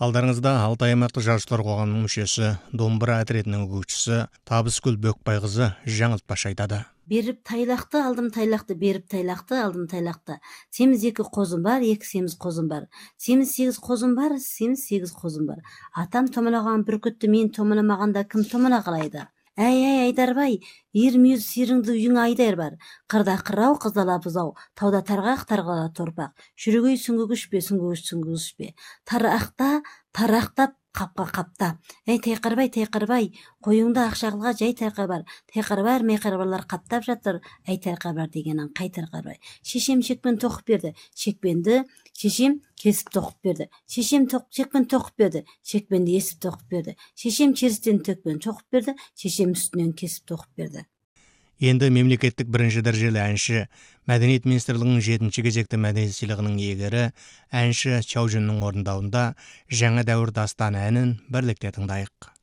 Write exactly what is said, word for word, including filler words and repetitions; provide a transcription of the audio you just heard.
Алдарыңызда Алтай аймақтық жазушылар қоғамының мүшесі, домбыра отрядының үгітшісі Табыскүл Бөкбайқызы жаңылтпаш айтады. Беріп тайлақты алдым тайлақты, беріп тайлақты алдым тайлақты. Семіз екі қозым бар, екі семіз қозым бар. Семіз сегіз қозым бар, семіз сегіз қозым бар. Атам томылаған бүркітті мен томыламағанда кім томыла қалайды? Әй, әй, Айдарбай, ермүйіз сиріңді үйің айдар бар. Қырда қырау, қыздала бұзау, тауда тарғақ, тарғала торпақ. Жүрегей сүңгігіш пе, сүңгігіш, сүңгігіш пе. Тарақта, тарақтап, қапқа қапта. Әй, Тайқарбай, Тайқарбай, қойыңда ақшағылға жай Тайқарбар. Тайқарбар, мейқарбарлар қаптап жатыр. Әй, Тайқарбар дегенін қай Тайқарбай. Шешем шекпен тоқып берді. Шекпенді шешем кесіп тоқып берді. Шешем шекпен тоқып берді. Шекпенді есіп тоқып берді. Шешем черістен төкпен тоқып берді. Шешем үстінен кесіп тоқып берді. Енді мемлекеттік бірінші дәрежелі әнші, Мәдениет министрлігінің жетінші кезекті мәдениет сыйлығының иегері әнші Чаужиннің орындауында жаңа дәуір дастаны әнін бірлікте тыңдайық.